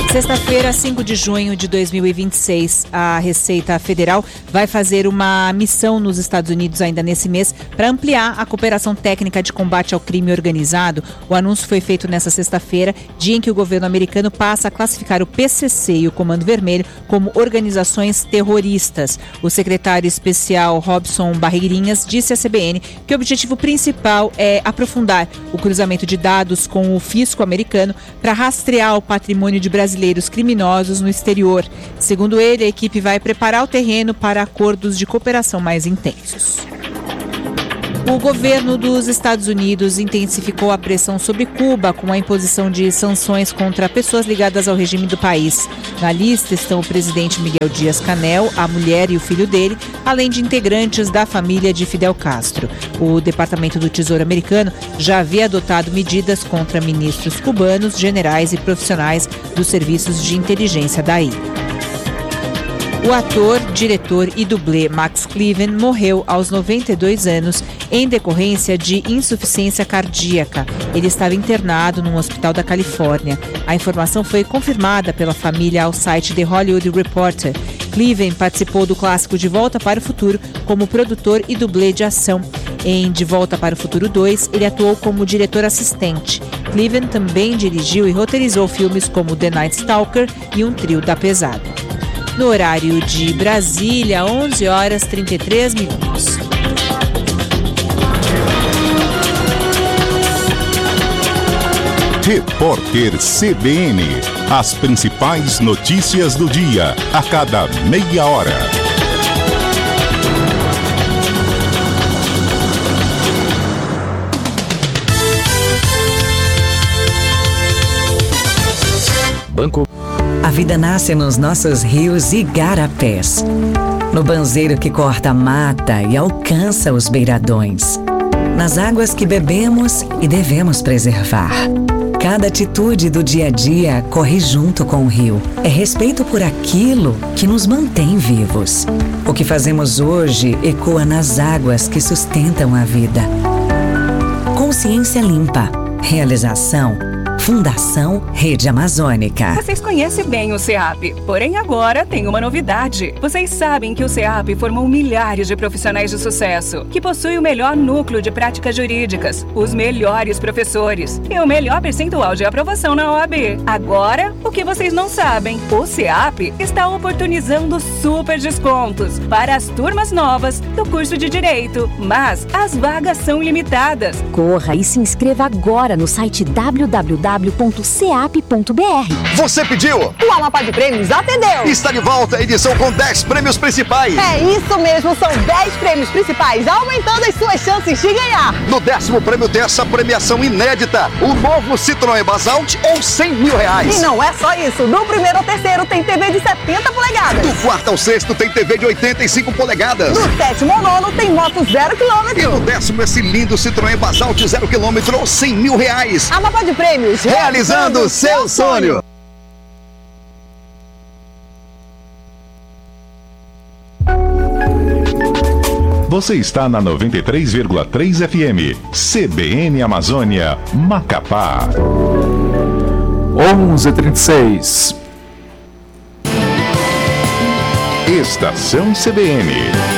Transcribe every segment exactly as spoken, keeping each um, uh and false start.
Sexta-feira, cinco de junho de dois mil e vinte e seis, a Receita Federal vai fazer uma missão nos Estados Unidos ainda nesse mês para ampliar a cooperação técnica de combate ao crime organizado. O anúncio foi feito nesta sexta-feira, dia em que o governo americano passa a classificar o P C C e o Comando Vermelho como organizações terroristas. O secretário especial Robson Barreirinhas disse à C B N que o objetivo principal é aprofundar o cruzamento de dados com o fisco americano para rastrear o patrimônio de brasileiros criminosos no exterior. Segundo ele, a equipe vai preparar o terreno para acordos de cooperação mais intensos. O governo dos Estados Unidos intensificou a pressão sobre Cuba com a imposição de sanções contra pessoas ligadas ao regime do país. Na lista estão o presidente Miguel Díaz-Canel, a mulher e o filho dele, além de integrantes da família de Fidel Castro. O Departamento do Tesouro americano já havia adotado medidas contra ministros cubanos, generais e profissionais dos serviços de inteligência da ilha. O ator, diretor e dublê Max Cliven morreu aos noventa e dois anos em decorrência de insuficiência cardíaca. Ele estava internado num hospital da Califórnia. A informação foi confirmada pela família ao site The Hollywood Reporter. Cliven participou do clássico De Volta para o Futuro como produtor e dublê de ação. Em De Volta para o Futuro dois, ele atuou como diretor assistente. Cliven também dirigiu e roteirizou filmes como The Night Stalker e Um Trio da Pesada. No horário de Brasília, onze horas e trinta e três minutos. Repórter C B N. As principais notícias do dia, a cada meia hora. Banco. A vida nasce nos nossos rios e igarapés, no banzeiro que corta a mata e alcança os beiradões, nas águas que bebemos e devemos preservar. Cada atitude do dia a dia corre junto com o rio. É respeito por aquilo que nos mantém vivos. O que fazemos hoje ecoa nas águas que sustentam a vida. Consciência Limpa. Realização Fundação Rede Amazônica. Vocês conhecem bem o SEAP, porém agora tem uma novidade. Vocês sabem que o SEAP formou milhares de profissionais de sucesso, que possui o melhor núcleo de práticas jurídicas, os melhores professores e o melhor percentual de aprovação na O A B. Agora, o que vocês não sabem, o SEAP está oportunizando super descontos para as turmas novas do curso de Direito, mas as vagas são limitadas. Corra e se inscreva agora no site w w w ponto seap ponto b r. Você pediu? O Amapá de Prêmios atendeu. Está de volta a edição com dez prêmios principais. É isso mesmo, são dez prêmios principais, aumentando as suas chances de ganhar. No décimo prêmio dessa premiação inédita, o novo Citroën Basalt ou cem mil reais. E não é só isso, do primeiro ao terceiro tem T V de setenta polegadas. Do quarto ao sexto tem T V de oitenta e cinco polegadas. Do sétimo ao nono tem moto zero quilômetro. E no décimo esse lindo Citroën Basalt zero quilômetro ou cem mil reais. Amapá de Prêmios, realizando o seu sonho. Você está na noventa e três vírgula três F M, C B N Amazônia, Macapá. onze e trinta e seis. Estação C B N.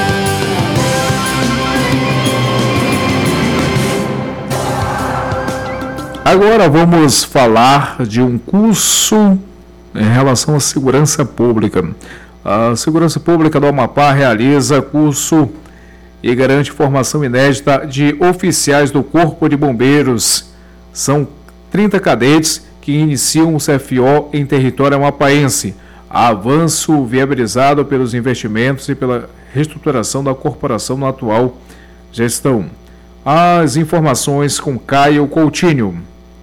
Agora vamos falar de um curso em relação à segurança pública. A Segurança Pública do Amapá realiza curso e garante formação inédita de oficiais do Corpo de Bombeiros. São trinta cadetes que iniciam o C F O em território amapaense. Avanço viabilizado pelos investimentos e pela reestruturação da corporação na atual gestão. As informações com Caio Coutinho.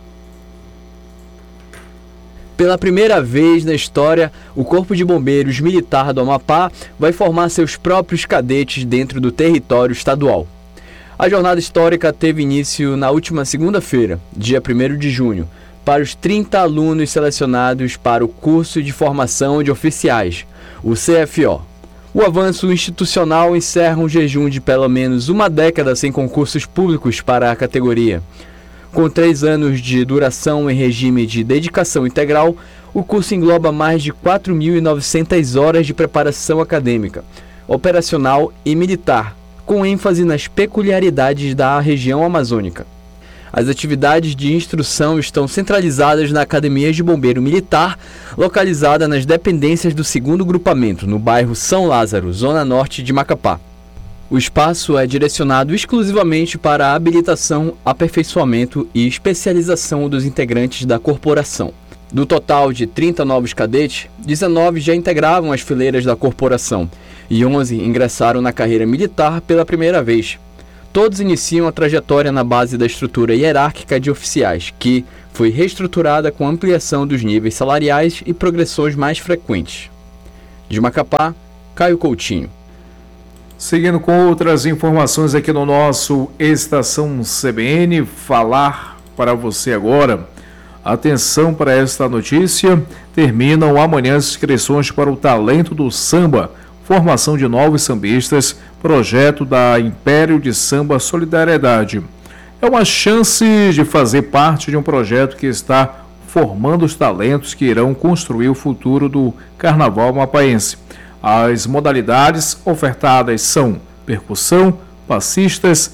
Pela primeira vez na história, o Corpo de Bombeiros Militar do Amapá vai formar seus próprios cadetes dentro do território estadual. A jornada histórica teve início na última segunda-feira, dia primeiro de junho, para os trinta alunos selecionados para o curso de formação de oficiais, o C F O. O avanço institucional encerra um jejum de pelo menos uma década sem concursos públicos para a categoria. Com três anos de duração em regime de dedicação integral, o curso engloba mais de quatro mil e novecentas horas de preparação acadêmica, operacional e militar, com ênfase nas peculiaridades da região amazônica. As atividades de instrução estão centralizadas na Academia de Bombeiro Militar, localizada nas dependências do segundo Grupamento, no bairro São Lázaro, zona norte de Macapá. O espaço é direcionado exclusivamente para a habilitação, aperfeiçoamento e especialização dos integrantes da corporação. Do total de trinta novos cadetes, dezenove já integravam as fileiras da corporação e onze ingressaram na carreira militar pela primeira vez. Todos iniciam a trajetória na base da estrutura hierárquica de oficiais, que foi reestruturada com ampliação dos níveis salariais e progressões mais frequentes. De Macapá, Caio Coutinho. Seguindo com outras informações aqui no nosso Estação C B N, falar para você agora. Atenção para esta notícia. Terminam amanhã as inscrições para o Talento do Samba, formação de novos sambistas, projeto da Império de Samba Solidariedade. É uma chance de fazer parte de um projeto que está formando os talentos que irão construir o futuro do Carnaval mapaense. As modalidades ofertadas são percussão, passistas,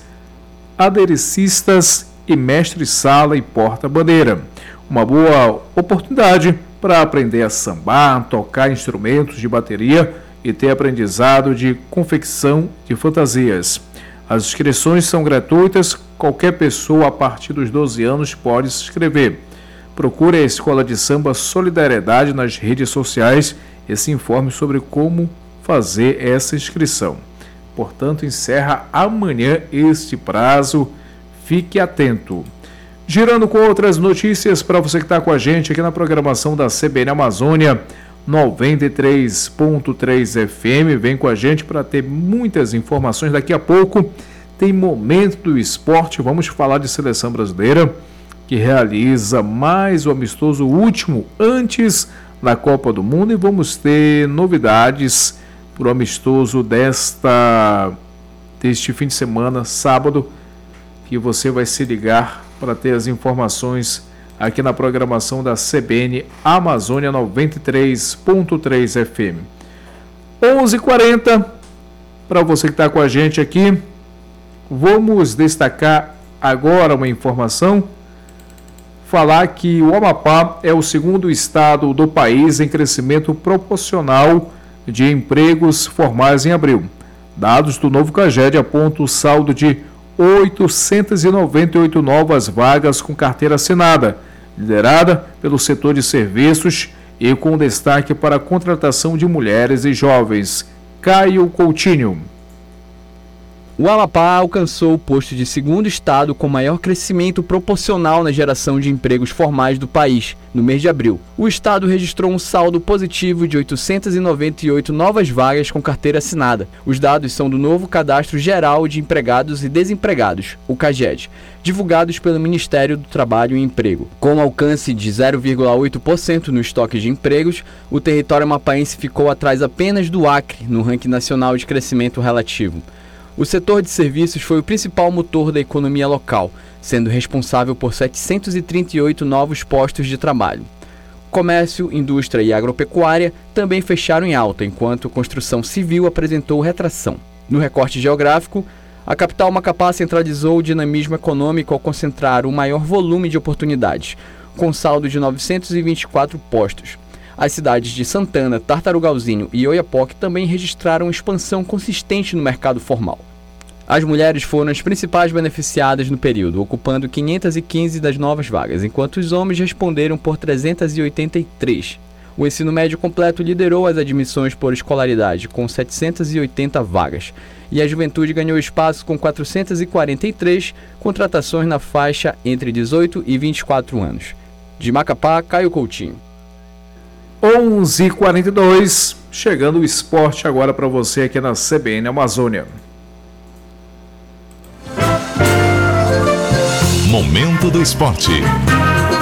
aderecistas e mestre-sala e porta-bandeira. Uma boa oportunidade para aprender a sambar, tocar instrumentos de bateria e ter aprendizado de confecção de fantasias. As inscrições são gratuitas, qualquer pessoa a partir dos doze anos pode se inscrever. Procure a Escola de Samba Solidariedade nas redes sociais e se informe sobre como fazer essa inscrição. Portanto, encerra amanhã este prazo. Fique atento. Girando com outras notícias para você que está com a gente aqui na programação da C B N Amazônia noventa e três ponto três F M. Vem com a gente para ter muitas informações. Daqui a pouco tem Momento do Esporte. Vamos falar de seleção brasileira que realiza mais o amistoso último antes da Copa do Mundo e vamos ter novidades para o amistoso desta, deste fim de semana, sábado, que você vai se ligar para ter as informações aqui na programação da C B N Amazônia noventa e três ponto três F M. onze e quarenta, para você que está com a gente aqui, vamos destacar agora uma informação. Falar que o Amapá é o segundo estado do país em crescimento proporcional de empregos formais em abril. Dados do novo CAGED apontam o saldo de oitocentas e noventa e oito novas vagas com carteira assinada, liderada pelo setor de serviços e com destaque para a contratação de mulheres e jovens. Caio Coutinho. O Amapá alcançou o posto de segundo estado com maior crescimento proporcional na geração de empregos formais do país, no mês de abril. O estado registrou um saldo positivo de oitocentas e noventa e oito novas vagas com carteira assinada. Os dados são do novo Cadastro Geral de Empregados e Desempregados, o CAGED, divulgados pelo Ministério do Trabalho e Emprego. Com um alcance de zero vírgula oito por cento no estoque de empregos, o território amapaense ficou atrás apenas do Acre no ranking nacional de crescimento relativo. O setor de serviços foi o principal motor da economia local, sendo responsável por setecentos e trinta e oito novos postos de trabalho. Comércio, indústria e agropecuária também fecharam em alta, enquanto construção civil apresentou retração. No recorte geográfico, a capital Macapá centralizou o dinamismo econômico ao concentrar o maior volume de oportunidades, com saldo de novecentos e vinte e quatro postos. As cidades de Santana, Tartarugalzinho e Oiapoque também registraram expansão consistente no mercado formal. As mulheres foram as principais beneficiadas no período, ocupando quinhentas e quinze das novas vagas, enquanto os homens responderam por trezentas e oitenta e três. O ensino médio completo liderou as admissões por escolaridade, com setecentas e oitenta vagas, e a juventude ganhou espaço com quatrocentas e quarenta e três contratações na faixa entre dezoito e vinte e quatro anos. De Macapá, Caio Coutinho. onze e quarenta e dois, chegando o esporte agora para você aqui na C B N Amazônia. Momento do Esporte.